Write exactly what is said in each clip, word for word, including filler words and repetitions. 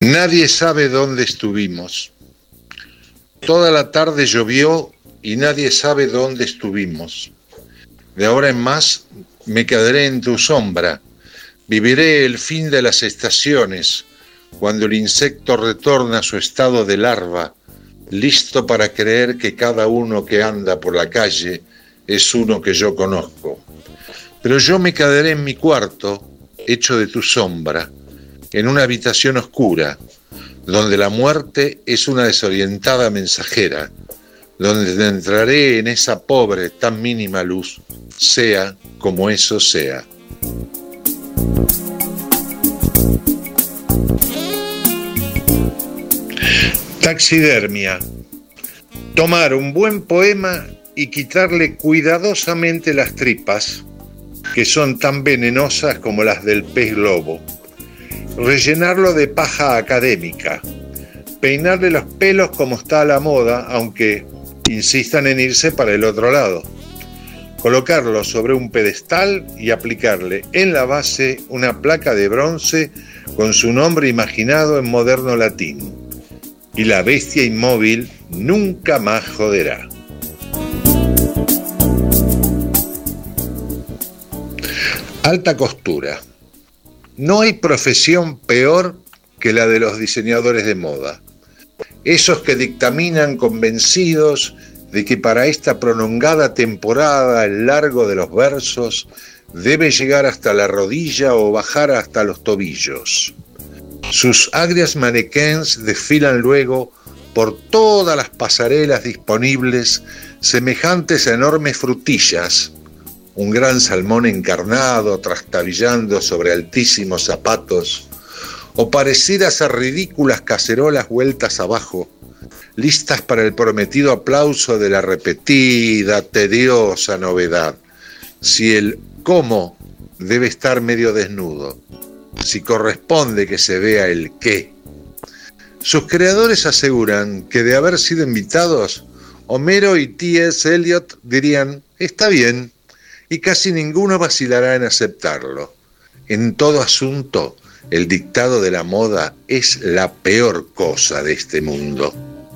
Nadie sabe dónde estuvimos. Toda la tarde llovió y nadie sabe dónde estuvimos. De ahora en más me quedaré en tu sombra. Viviré el fin de las estaciones, cuando el insecto retorna a su estado de larva, listo para creer que cada uno que anda por la calle es uno que yo conozco. Pero yo me quedaré en mi cuarto, hecho de tu sombra, en una habitación oscura, donde la muerte es una desorientada mensajera, donde entraré en esa pobre, tan mínima luz, sea como eso sea. Taxidermia. Tomar un buen poema y quitarle cuidadosamente las tripas, que son tan venenosas como las del pez globo. Rellenarlo de paja académica. Peinarle los pelos como está a la moda, aunque insistan en irse para el otro lado. Colocarlo sobre un pedestal y aplicarle en la base una placa de bronce con su nombre imaginado en moderno latín. Y la bestia inmóvil nunca más joderá. Alta costura. No hay profesión peor que la de los diseñadores de moda. Esos que dictaminan convencidos de que para esta prolongada temporada el largo de los versos debe llegar hasta la rodilla o bajar hasta los tobillos. Sus agrias manequins desfilan luego por todas las pasarelas disponibles, semejantes a enormes frutillas, un gran salmón encarnado trastabillando sobre altísimos zapatos, o parecidas a ridículas cacerolas vueltas abajo, listas para el prometido aplauso de la repetida, tediosa novedad. Si el cómo debe estar medio desnudo, si corresponde que se vea el qué. Sus creadores aseguran que de haber sido invitados, Homero y T S Eliot dirían, está bien, y casi ninguno vacilará en aceptarlo. En todo asunto, el dictado de la moda es la peor cosa de este mundo.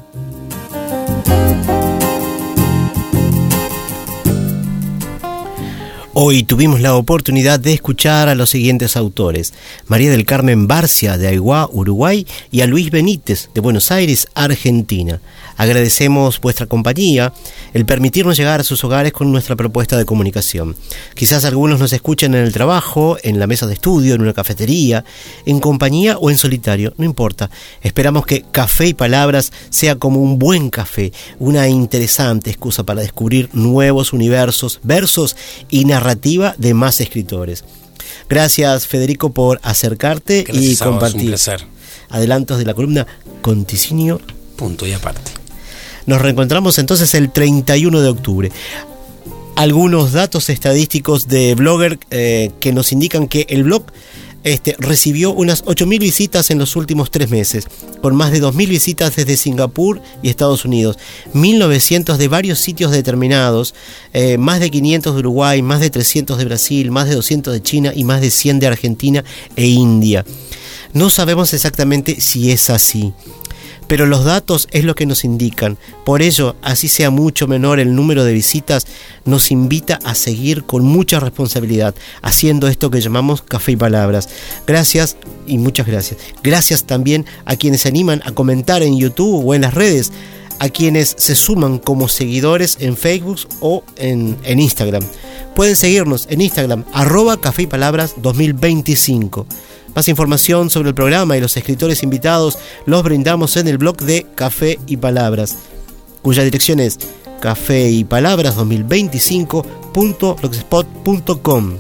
Hoy tuvimos la oportunidad de escuchar a los siguientes autores: María del Carmen Barcia, de Aiguá, Uruguay, y a Luis Benítez, de Buenos Aires, Argentina. Agradecemos vuestra compañía, el permitirnos llegar a sus hogares con nuestra propuesta de comunicación. Quizás algunos nos escuchen en el trabajo, en la mesa de estudio, en una cafetería, en compañía o en solitario, no importa. Esperamos que Café y Palabras sea como un buen café, una interesante excusa para descubrir nuevos universos, versos y narrativa de más escritores. Gracias, Federico, por acercarte Gracias y compartir. Un placer. Adelantos de la columna Conticinio. Punto y aparte. Nos reencontramos entonces el treinta y uno de octubre. Algunos datos estadísticos de Blogger eh, que nos indican que el blog este, recibió unas ocho mil visitas en los últimos tres meses, con más de dos mil visitas desde Singapur y Estados Unidos, mil novecientos de varios sitios determinados, eh, más de quinientos de Uruguay, más de trescientos de Brasil, más de doscientos de China y más de cien de Argentina e India. No sabemos exactamente si es así, pero los datos es lo que nos indican. Por ello, así sea mucho menor el número de visitas, nos invita a seguir con mucha responsabilidad, haciendo esto que llamamos Café y Palabras. Gracias y muchas gracias. Gracias también a quienes se animan a comentar en YouTube o en las redes, a quienes se suman como seguidores en Facebook o en, en Instagram. Pueden seguirnos en Instagram, arroba Café y Palabras dos mil veinticinco. Más información sobre el programa y los escritores invitados los brindamos en el blog de Café y Palabras, cuya dirección es café y palabras dos mil veinticinco punto blogspot punto com.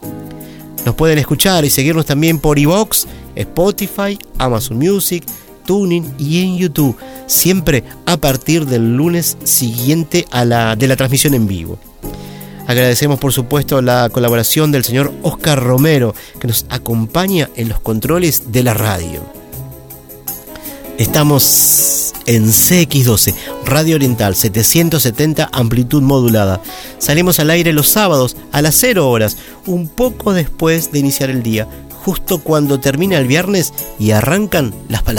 Nos pueden escuchar y seguirnos también por iVoox, Spotify, Amazon Music, TuneIn y en YouTube, siempre a partir del lunes siguiente a la de la transmisión en vivo. Agradecemos, por supuesto, la colaboración del señor Oscar Romero, que nos acompaña en los controles de la radio. Estamos en C X doce, Radio Oriental, setecientos setenta, amplitud modulada. Salimos al aire los sábados a las cero horas, un poco después de iniciar el día, justo cuando termina el viernes y arrancan las palabras.